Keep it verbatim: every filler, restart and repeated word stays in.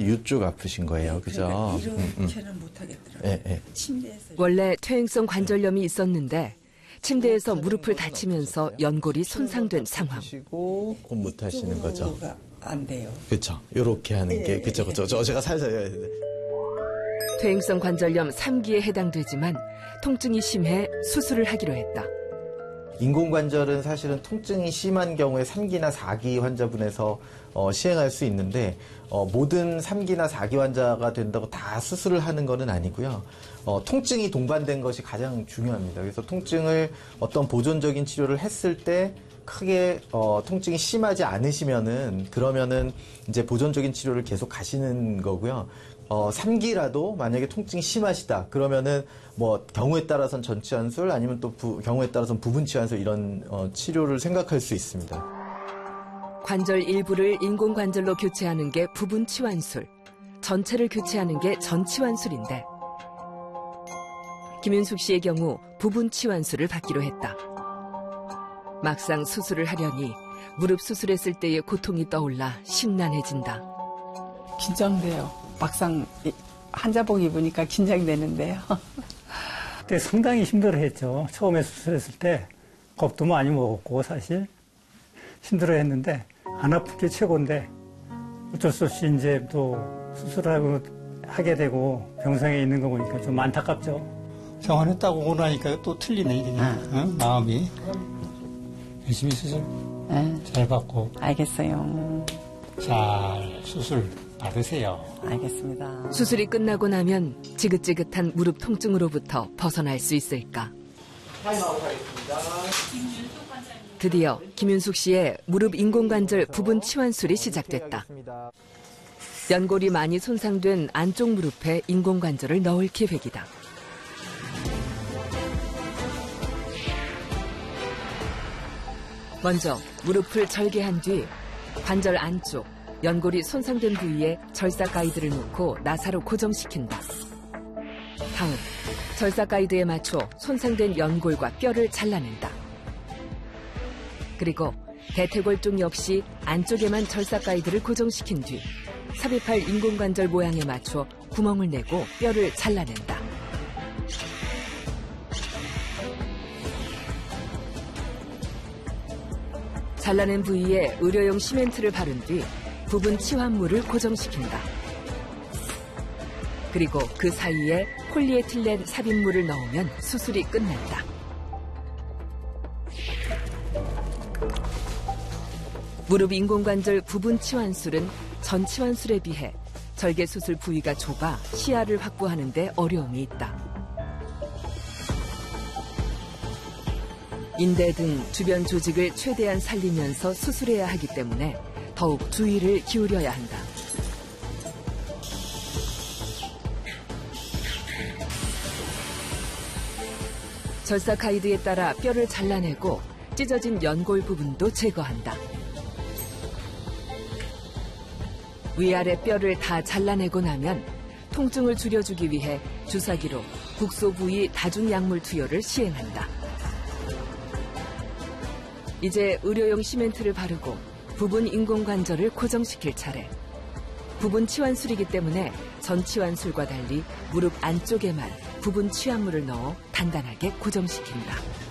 이쪽 아프신 거예요, 그죠? 그러니까 이렇게는 음, 못 하겠더라고요. 예, 예. 침대에서 원래 퇴행성 관절염이 있었는데 침대에서 무릎을 다치면서 연골이 손상된 상황. 고 못 하시는 거죠. 안 돼요. 그렇죠. 이렇게 하는 게 그렇죠, 그렇죠. 저 제가 살살. 퇴행성 관절염 삼 기에 해당되지만 통증이 심해 수술을 하기로 했다. 인공관절은 사실은 통증이 심한 경우에 삼 기나 사 기 환자분에서 어, 시행할 수 있는데 어, 모든 삼 기나 사 기 환자가 된다고 다 수술을 하는 것은 아니고요. 어, 통증이 동반된 것이 가장 중요합니다. 그래서 통증을 어떤 보존적인 치료를 했을 때 크게 어, 통증이 심하지 않으시면은 그러면은 이제 보존적인 치료를 계속 가시는 거고요. 어, 삼 기라도 만약에 통증이 심하시다 그러면은 뭐 경우에 따라서는 전치환술 아니면 또 부, 경우에 따라서는 부분치환술 이런 어, 치료를 생각할 수 있습니다. 관절 일부를 인공관절로 교체하는 게 부분치환술, 전체를 교체하는 게 전치환술인데 김윤숙 씨의 경우 부분치환술을 받기로 했다. 막상 수술을 하려니 무릎 수술했을 때의 고통이 떠올라 심란해진다. 긴장돼요. 막상 환자복 입으니까 긴장되는데요. 그때 상당히 힘들어했죠. 처음에 수술했을 때 겁도 많이 먹었고 사실 힘들어했는데 안 아픈 게 최고인데 어쩔 수 없이 이제 또 수술을 하고 하게 되고 병상에 있는 거 보니까 좀 안타깝죠. 병원했다고 오고 나니까 또 틀리네 이게 응? 마음이. 열심히 수술 네. 잘 받고. 알겠어요. 잘 수술 받으세요. 알겠습니다. 수술이 끝나고 나면 지긋지긋한 무릎 통증으로부터 벗어날 수 있을까? 타임아웃 하겠습니다. 드디어 김윤숙 씨의 무릎 인공관절 부분 치환술이 시작됐다. 연골이 많이 손상된 안쪽 무릎에 인공관절을 넣을 계획이다. 먼저 무릎을 절개한 뒤 관절 안쪽, 연골이 손상된 부위에 절삭 가이드를 놓고 나사로 고정시킨다. 다음, 절삭 가이드에 맞춰 손상된 연골과 뼈를 잘라낸다. 그리고 대퇴골 쪽 역시 안쪽에만 절삭 가이드를 고정시킨 뒤 삽입할 인공관절 모양에 맞춰 구멍을 내고 뼈를 잘라낸다. 잘라낸 부위에 의료용 시멘트를 바른 뒤 부분 치환물을 고정시킨다. 그리고 그 사이에 폴리에틸렌 삽입물을 넣으면 수술이 끝난다. 무릎 인공관절 부분 치환술은 전 치환술에 비해 절개 수술 부위가 좁아 시야를 확보하는 데 어려움이 있다. 인대 등 주변 조직을 최대한 살리면서 수술해야 하기 때문에 더욱 주의를 기울여야 한다. 절삭 가이드에 따라 뼈를 잘라내고 찢어진 연골 부분도 제거한다. 위아래 뼈를 다 잘라내고 나면 통증을 줄여주기 위해 주사기로 국소 부위 다중약물 투여를 시행한다. 이제 의료용 시멘트를 바르고 부분 인공관절을 고정시킬 차례. 부분 치환술이기 때문에 전 치환술과 달리 무릎 안쪽에만 부분 치환물을 넣어 단단하게 고정시킨다.